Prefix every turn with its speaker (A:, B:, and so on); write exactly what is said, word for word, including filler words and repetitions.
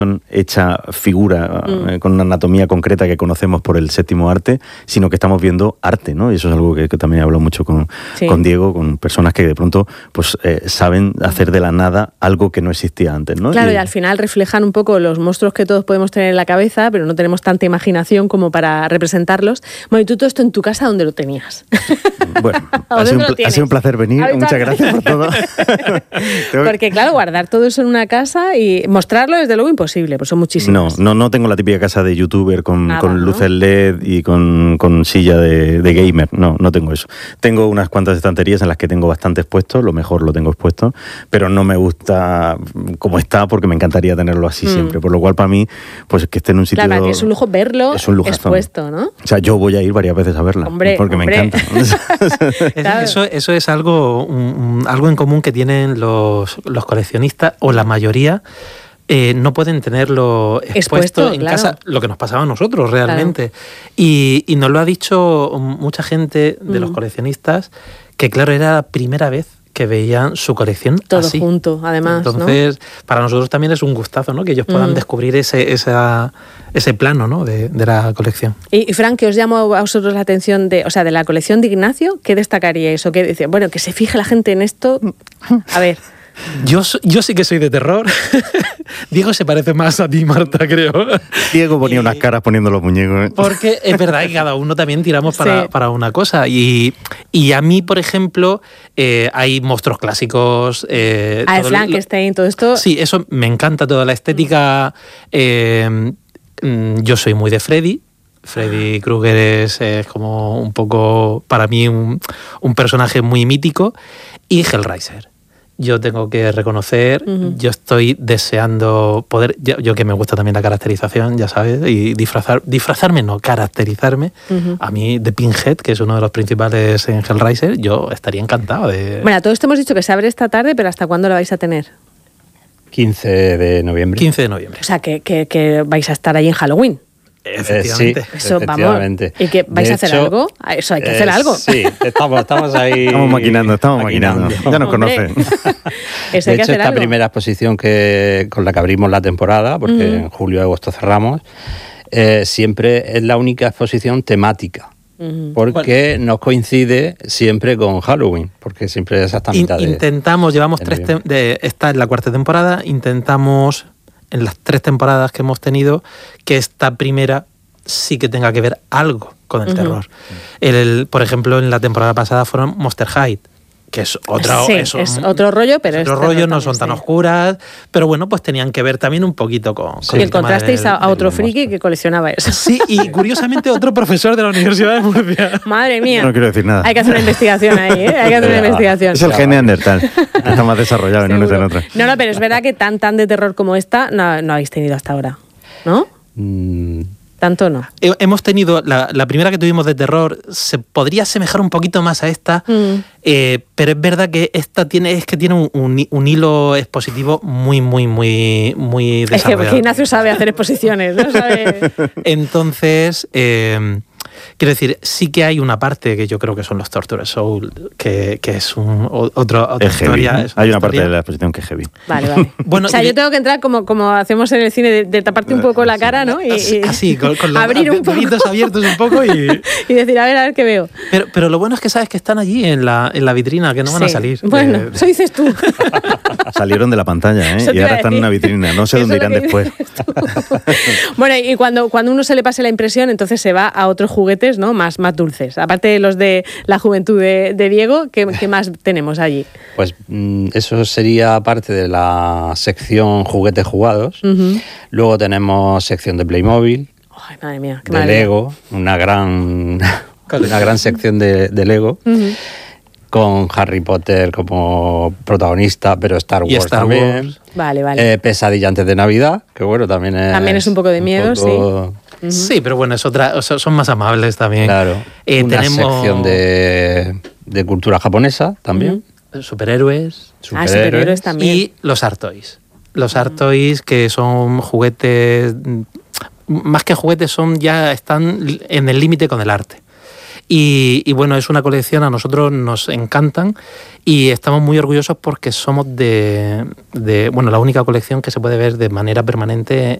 A: hecha figura mm. eh, con una anatomía concreta que conocemos por el séptimo arte, sino que estamos viendo arte, ¿no? Y eso es algo que, que también he hablado mucho con, sí. con Diego, con personas que de pronto pues eh, saben hacer de la nada algo que no existía antes, ¿no?
B: Claro, y, y al final reflejan un poco los monstruos que todos podemos tener en la cabeza, pero no tenemos tanta imaginación como para representarlos. Bueno, y tú todo esto en tu casa, ¿dónde lo tenías?
A: Bueno, ha sido, un, ha sido un placer venir, muchas gracias por todo.
B: Porque claro, guardar todo eso en una casa y mostrarlo, desde luego, imposible, pues son muchísimas.
A: No, no, no tengo la típica casa de youtuber con, Nada, con luces ¿no? L E D y con, con silla de, de gamer, no, no tengo eso. Tengo unas cuantas estanterías en las que tengo bastante expuesto, lo mejor lo tengo expuesto, pero no me gusta como está porque me encantaría tenerlo así mm. siempre, por lo cual para mí, pues que esté en un sitio...
B: Claro, es un lujo verlo es un expuesto, ¿no?
A: O sea, yo voy a ir varias veces a verla,
B: hombre,
A: porque
B: hombre.
A: me encanta.
C: Claro. Eso, eso es algo, un, algo en común que tienen los, los coleccionistas, o la mayoría, eh, no pueden tenerlo expuesto, expuesto en claro. casa, lo que nos pasaba a nosotros realmente. Claro. Y, y nos lo ha dicho mucha gente de mm. los coleccionistas, que claro, era la primera vez que veían su colección
B: todo
C: así.
B: junto, además.
C: Entonces,
B: ¿no?
C: para nosotros también es un gustazo, ¿no? Que ellos puedan mm. descubrir ese, esa, ese plano, ¿no? de, de la colección.
B: Y, y Fran, ¿qué os llamó a vosotros la atención de, o sea, de la colección de Ignacio? ¿Qué destacaríais? O qué decía, bueno, que se fije la gente en esto. A ver.
C: Yo, yo sí que soy de terror. Diego se parece más a ti, Marta, creo.
A: Diego ponía y, unas caras poniendo los muñecos. ¿eh?
C: Porque es verdad que cada uno también tiramos para,
B: sí.
C: para una cosa. Y, y a mí, por ejemplo, eh, hay monstruos clásicos. Eh,
B: ah, el Frankenstein, todo esto.
C: Sí, eso me encanta, toda la estética. Eh, yo soy muy de Freddy. Freddy Krueger es, es como un poco, para mí, un, un personaje muy mítico. Y Hellraiser. Yo tengo que reconocer, uh-huh. yo estoy deseando poder, yo, yo que me gusta también la caracterización, ya sabes, y disfrazar, disfrazarme, no, caracterizarme. Uh-huh. A mí, de Pinhead, que es uno de los principales en Hellraiser, yo estaría encantado de...
B: Bueno, todo esto hemos dicho que se abre esta tarde, pero ¿hasta cuándo lo vais a tener?
D: quince de noviembre.
C: quince de noviembre.
B: O sea, que, que, que vais a estar ahí en Halloween.
C: Efectivamente.
D: Eh, sí,
B: Eso,
D: efectivamente.
B: Vamos. ¿Y que vais
D: de
B: a hacer
D: hecho,
B: algo? Eso hay que
D: eh,
B: hacer algo.
D: Sí, estamos, estamos ahí.
A: Estamos maquinando, estamos maquinando. maquinando. Ya nos conocen.
B: Eso
D: de
B: hay que
D: hecho,
B: hacer
D: esta
B: algo.
D: primera exposición que, con la que abrimos la temporada, porque uh-huh. en julio y agosto cerramos, eh, siempre es la única exposición temática. Uh-huh. Porque bueno. nos coincide siempre con Halloween, porque siempre es hasta mitad de...
C: Intentamos, llevamos tres... Te- de, esta es la cuarta temporada, intentamos... en las tres temporadas que hemos tenido, que esta primera sí que tenga que ver algo con el uh-huh. terror. El, el, por ejemplo, en la temporada pasada fueron Monster High, que es otro,
B: sí,
C: es,
B: es otro rollo, pero
C: es otro rollo, no son tan sí. oscuras, pero bueno, pues tenían que ver también un poquito con...
B: Sí. con y encontrasteis a, a otro friki que coleccionaba eso.
C: Sí, y curiosamente otro profesor de la Universidad de Murcia.
B: Madre mía.
A: No quiero decir nada.
B: Hay que hacer una investigación ahí, ¿eh? Hay que hacer una investigación.
A: Es el gen neandertal, que está más desarrollado en una y en otra.
B: No, no, pero es verdad que tan, tan de terror como esta no, no habéis tenido hasta ahora, ¿no?
D: Mm.
B: Tanto no.
C: Hemos tenido, la, la primera que tuvimos de terror se podría asemejar un poquito más a esta, mm. eh, pero es verdad que esta tiene, es que tiene un, un, un hilo expositivo muy, muy, muy, muy desarrollado.
B: Es que Ignacio sabe hacer exposiciones, ¿no? Sabe...
C: Entonces, eh, quiero decir, sí que hay una parte que yo creo que son los Torture Soul, que, que es un, otro, otra
A: es
C: historia.
A: Heavy, ¿no?
C: Es una
A: hay una
C: historia.
A: parte de la exposición que es heavy.
B: Vale, vale. Bueno, o sea, y... yo tengo que entrar como, como hacemos en el cine, de, de taparte un poco la cara, ¿no? Y,
C: y así, con, con los
B: abrir un poco.
C: abiertos un poco y...
B: y decir, a ver, a ver qué veo.
C: Pero, pero lo bueno es que sabes que están allí en la, en la vitrina, que no van
B: sí.
C: a salir.
B: Bueno,
C: de...
B: eso dices tú.
A: Salieron de la pantalla, ¿eh? Y ahora están en una vitrina. No sé dónde irán después.
B: Bueno, y cuando, cuando uno se le pase la impresión, entonces se va a otros juguetes, ¿no? Más, más dulces. Aparte de los de la juventud de, de Diego, ¿qué, ¿qué más tenemos allí?
D: Pues eso sería parte de la sección juguetes jugados. Uh-huh. Luego tenemos sección de Playmobil.
B: Ay, madre mía, qué
D: de
B: madre
D: Lego,
B: mía.
D: una gran, una gran sección de, de Lego. Uh-huh. Con Harry Potter como protagonista, pero Star Wars
C: Star
D: también.
B: Wars. Vale, vale.
D: Eh, Pesadilla antes de Navidad, que bueno, también es...
B: También es un poco de miedo,
D: poco...
B: sí. Uh-huh.
C: Sí, pero bueno, es otra, o sea, son más amables también.
D: Claro.
C: Eh,
D: una
C: tenemos...
D: sección de, de cultura japonesa también.
C: Uh-huh. Superhéroes.
D: Superhéroes.
B: Ah, superhéroes también.
C: Y los Art Toys. Los Art Toys, que son juguetes... Más que juguetes, son ya están en el límite con el arte. Y, y bueno, es una colección, a nosotros nos encantan y estamos muy orgullosos porque somos de, de, bueno, la única colección que se puede ver de manera permanente